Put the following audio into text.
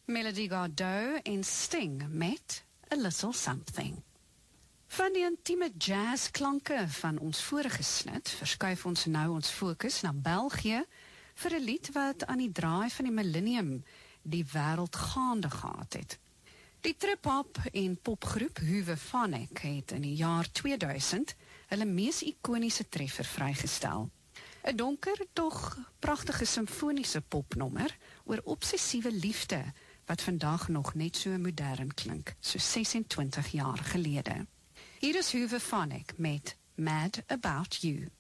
Melody Gardot en Sting met A Little Something. Van die intieme jazzklanke van ons vorige snit verskuif ons nou ons fokus na België vir 'n lied wat aan die draai van die millennium die wêreld gaande gehad het. Die trip-hop en popgroep Huwe Phonic het in die jaar 2000 hulle mees ikoniese treffer vrygestel. 'n donker, tog pragtige simfoniese popnommer oor obsessiewe liefde wat vandag nog net so modern klink, so 26 jaar gelede. Hier is Huwe Phonic met Mad About You.